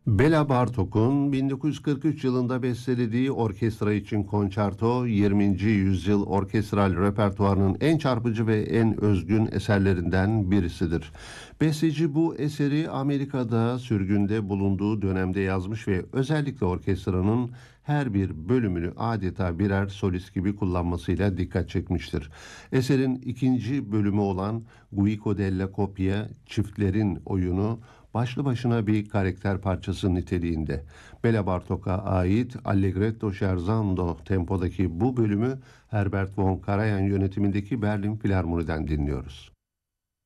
Bela Bartok'un 1943 yılında bestelediği orkestra için konçerto, 20. yüzyıl orkestral repertuarının en çarpıcı ve en özgün eserlerinden birisidir. Besteci bu eseri Amerika'da sürgünde bulunduğu dönemde yazmış ve özellikle orkestranın her bir bölümünü adeta birer solist gibi kullanmasıyla dikkat çekmiştir. Eserin ikinci bölümü olan Guico della Coppia, çiftlerin oyunu, başlı başına bir karakter parçası niteliğinde. Bela Bartok'a ait Allegretto scherzando tempodaki bu bölümü Herbert von Karajan yönetimindeki Berlin Filarmoni'den dinliyoruz.